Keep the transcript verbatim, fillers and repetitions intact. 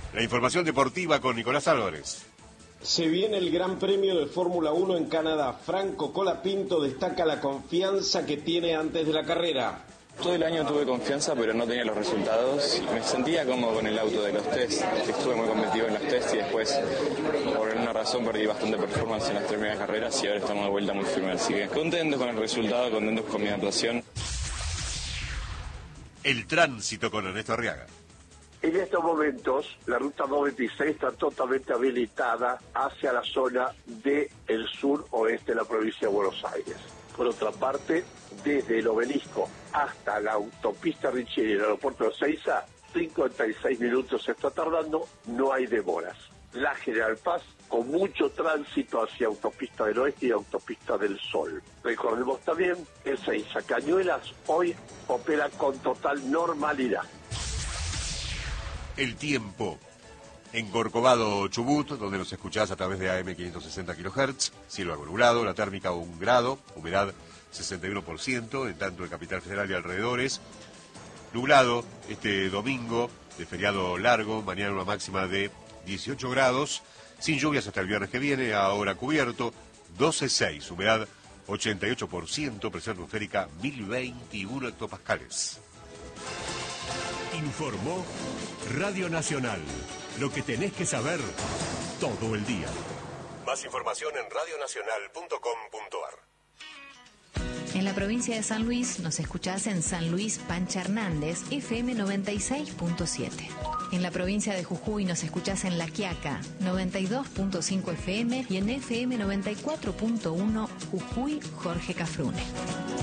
La información deportiva con Nicolás Álvarez. Se viene el Gran Premio de Fórmula uno en Canadá. Franco Colapinto destaca la confianza que tiene antes de la carrera. Todo el año tuve confianza, pero no tenía los resultados. Me sentía cómodo con el auto de los test. Estuve muy competitivo en los test y después, por alguna razón, perdí bastante performance en las tres primeras carreras y ahora estamos de vuelta muy firme. Así que contentos con el resultado, contentos con mi adaptación. El tránsito con Ernesto Arriaga. En estos momentos, la ruta noventa y seis está totalmente habilitada hacia la zona del sur-oeste de la provincia de Buenos Aires. Por otra parte, desde el Obelisco hasta la autopista Richeri y el aeropuerto de Ezeiza, cincuenta y seis minutos se está tardando, no hay demoras. La General Paz, con mucho tránsito hacia autopista del oeste y autopista del sol. Recordemos también que Ezeiza Cañuelas hoy opera con total normalidad. El tiempo. En Corcovado, Chubut, donde nos escuchás a través de A M quinientos sesenta kilohertz, cielo algo nublado, la térmica un grado, humedad sesenta y uno por ciento, en tanto en Capital Federal y alrededores. Nublado este domingo, de feriado largo, mañana una máxima de dieciocho grados, sin lluvias hasta el viernes que viene, ahora cubierto, doce punto seis, humedad ochenta y ocho por ciento, presión atmosférica mil veintiuno hectopascales. Informó Radio Nacional. Lo que tenés que saber todo el día. Más información en radio nacional punto com punto ar. En la provincia de San Luis nos escuchás en San Luis Pancha Hernández, F M noventa y seis punto siete. En la provincia de Jujuy nos escuchás en La Quiaca, noventa y dos punto cinco F M y en F M noventa y cuatro punto uno Jujuy Jorge Cafrune.